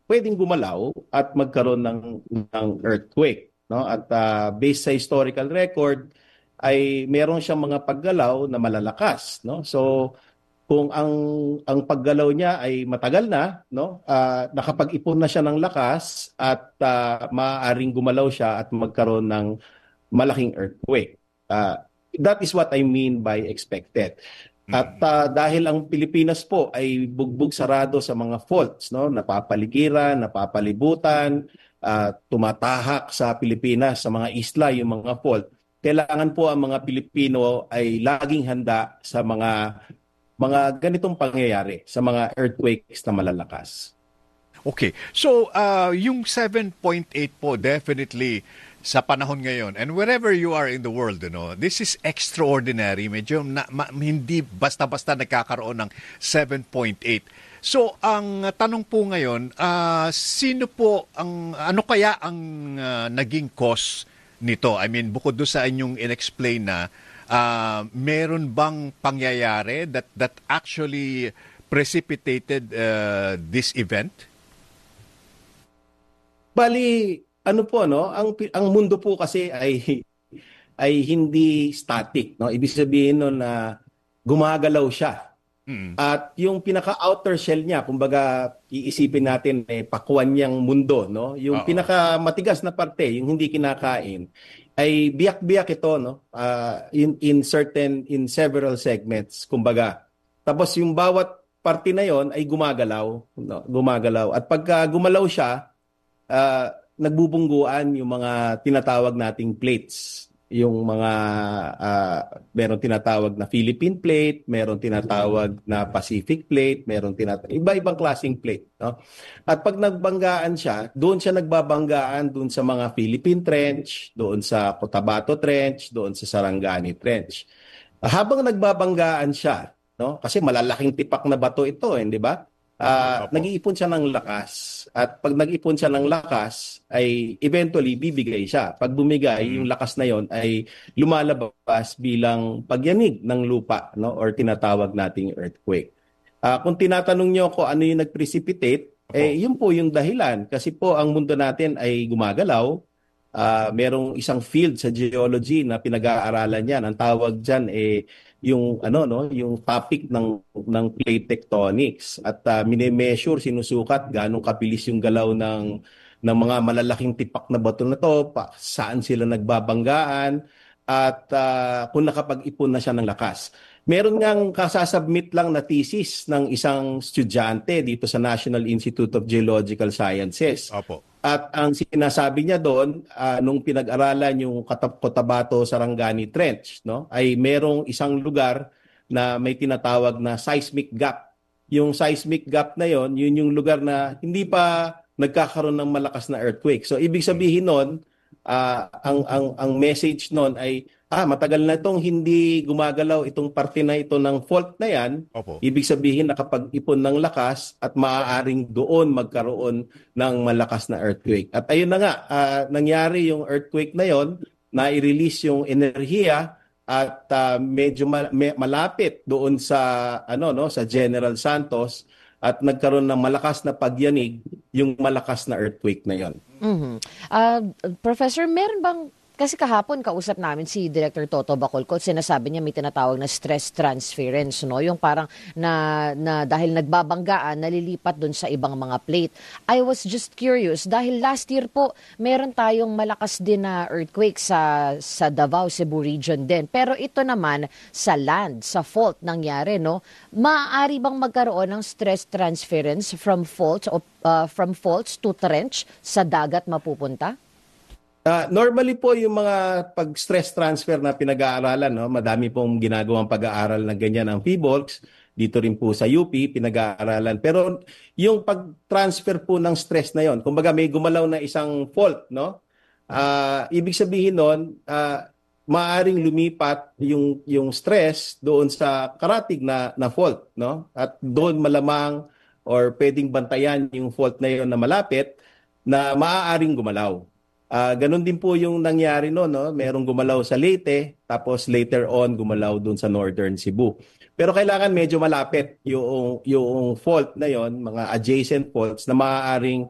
pwedeng gumalaw at magkaroon ng earthquake, no? At based sa historical record ay meron siyang mga paggalaw na malalakas, no? So kung ang paggalaw niya ay matagal na, no? Nakapag-ipon na siya ng lakas at maaaring gumalaw siya at magkaroon ng malaking earthquake. That is what I mean by expected. At dahil ang Pilipinas po ay bugbog sarado sa mga faults, no? Napapaligiran, napapalibutan, tumatahak sa Pilipinas sa mga isla yung mga fault. Kailangan po ang mga Pilipino ay laging handa sa mga ganitong pangyayari, sa mga earthquakes na malalakas. Okay. So, yung 7.8 po, definitely sa panahon ngayon, and wherever you are in the world, this is extraordinary. Medyo hindi basta-basta nagkakaroon ng 7.8. So, ang tanong po ngayon, ano kaya ang naging cause nito? I mean, bukod doon sa inyong inexplain na, meron bang pangyayari that actually precipitated this event? Bali, ano po, no? Ang mundo po kasi ay hindi static, no? Ibig sabihin no na gumagalaw siya. At yung pinaka-outer shell niya, kumbaga iisipin natin pakuan niyang mundo, no? Yung pinaka-matigas na parte, yung hindi kinakain, ay biyak-biyak ito, no? In several segments, kumbaga. Tapos yung bawat parte na yon ay gumagalaw, no? Gumagalaw. At pagka gumalaw siya, nagbubungguan yung mga tinatawag nating plates. Yung mga meron tinatawag na Philippine plate, meron tinatawag na Pacific plate, meron iba-ibang klaseng plate, no? At pag nagbanggaan siya, doon siya nagbabanggaan doon sa mga Philippine Trench, doon sa Cotabato Trench, doon sa Sarangani Trench. Habang nagbabanggaan siya, no? Kasi malalaking tipak na bato ito, di ba? Nag-iipon siya ng lakas. At pag nag-ipon siya ng lakas, ay eventually bibigay siya. Pag bumigay, yung lakas na yon ay lumalabas bilang pagyanig ng lupa, no? Or tinatawag nating earthquake. Kung tinatanong niyo ko ano yung nag-precipitate, yun po yung dahilan. Kasi po ang mundo natin ay gumagalaw. Merong isang field sa geology na pinag-aaralan yan. Ang tawag diyan yung yung topic ng plate tectonics at mini-measure, sinusukat gaano kabilis yung galaw ng mga malalaking tipak na bato na to, saan sila nagbabanggaan at kung nakapag-ipon na siya ng lakas. Meron ngang kasasubmit lang na thesis ng isang estudyante dito sa National Institute of Geological Sciences. Opo. At ang sinasabi niya doon, nung pinag-aralan yung Cotabato Sarangani Trench, no, ay merong isang lugar na may tinatawag na seismic gap. Yung seismic gap na yon, yun yung lugar na hindi pa nagkakaroon ng malakas na earthquake. So ibig sabihin noon, ang message noon ay matagal na itong hindi gumagalaw itong parte na ito ng fault na yan. Opo. Ibig sabihin nakapag-ipon ng lakas at maaaring doon magkaroon ng malakas na earthquake. At ayun na nga, nangyari yung earthquake na yon, na-release yung enerhiya at medyo malapit doon sa sa General Santos at nagkaroon ng malakas na pagyanig yung malakas na earthquake na yon. Professor, meron bang, kasi kahapon kausap namin si Director Toto Bacolcol, sinasabi niya may tinatawag na stress transference, no? Yung parang na dahil nagbabanggaan, nalilipat dun sa ibang mga plate. I was just curious, dahil last year po, meron tayong malakas din na earthquake sa Davao, Cebu region din. Pero ito naman sa land, sa fault nangyari, no? Maaari bang magkaroon ng stress transference from faults to trench sa dagat mapupunta? Normally po yung mga pag-stress transfer na pinag-aaralan, no, madami pong ginagawang pag-aaral na ganyan ang PHIVOLCS, dito rin po sa UP pinag-aaralan. Pero yung pag-transfer po ng stress na yon, kumbaga may gumalaw na isang fault, no? Ibig sabihin noon, maaring lumipat yung stress doon sa karatig na fault, no? At doon malamang or pwedeng bantayan yung fault na yon na malapit na maaaring gumalaw. Ganun din po yung nangyari no, merong gumalaw sa Leyte, tapos later on gumalaw dun sa Northern Cebu. Pero kailangan medyo malapit yung fault na yon, mga adjacent faults na maaaring